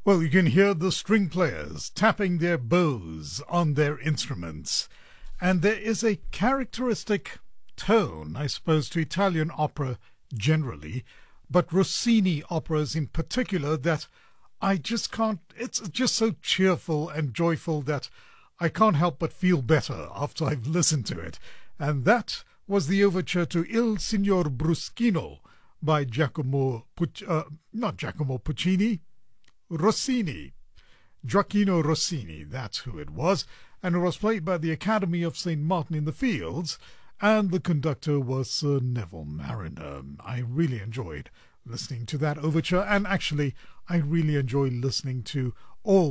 Well, you can hear the string players tapping their bows on their instruments. And there is a characteristic tone, I suppose, to Italian opera generally, but Rossini operas in particular that I just can't, it's just so cheerful and joyful that I can't help but feel better after I've listened to it. And that was the overture to Il Signor Bruschino by not Giacomo Puccini, Rossini. Gioacchino Rossini, that's who it was, and it was played by the Academy of St. Martin in the Fields, and the conductor was Sir Neville Marriner. I really enjoyed listening to that overture, and actually I really enjoy listening to all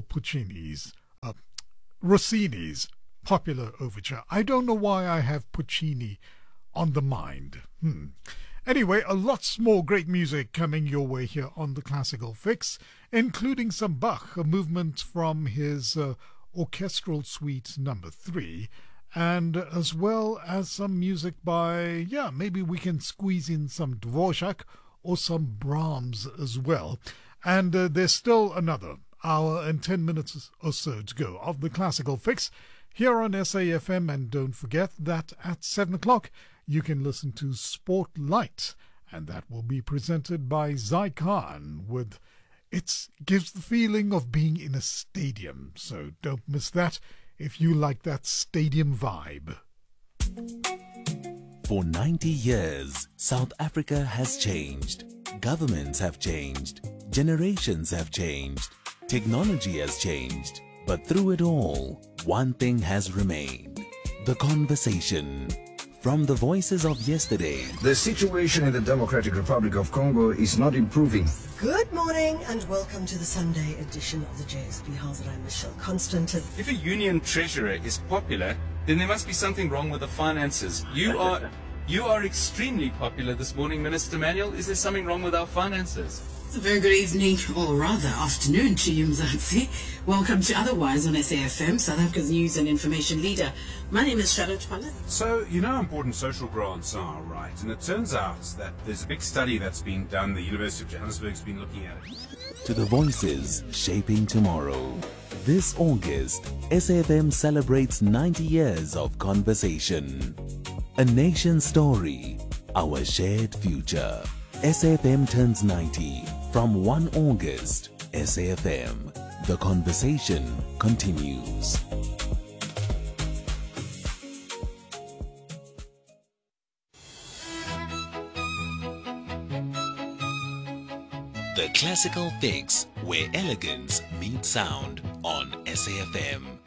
Rossini's popular overture. I don't know why I have Puccini on the mind. Anyway, a lots more great music coming your way here on the Classical Fix, including some Bach, a movement from his Orchestral Suite number 3, and as well as some music by, maybe we can squeeze in some Dvorak or some Brahms as well. And there's still another hour and 10 minutes or so to go of the Classical Fix here on SAFM, and don't forget that at 7 o'clock you can listen to Spotlight, and that will be presented by Zai Khan with it gives the feeling of being in a stadium, so don't miss that if you like that stadium vibe. For 90 years, South Africa has changed. Governments have changed. Generations have changed. Technology has changed. But through it all, one thing has remained: the conversation. From the voices of yesterday, the situation in the Democratic Republic of Congo is not improving. Good morning and welcome to the Sunday edition of the JSB House. I'm Michelle Constant. If a union treasurer is popular, then there must be something wrong with the finances. You are extremely popular this morning, Minister Manuel. Is there something wrong with our finances? It's a very good evening, or rather afternoon to you, Mzansi. Welcome to Otherwise on SAFM, South Africa's news and information leader. My name is Charlotte Pala. So, you know how important social grants are, right? And it turns out that there's a big study that's been done. The University of Johannesburg's been looking at it. to the voices shaping tomorrow. This August, SAFM celebrates 90 years of conversation. A nation's story, our shared future. SAFM turns 90 from 1 August. SAFM, the conversation continues. The Classical Fix, where elegance meets sound on SAFM.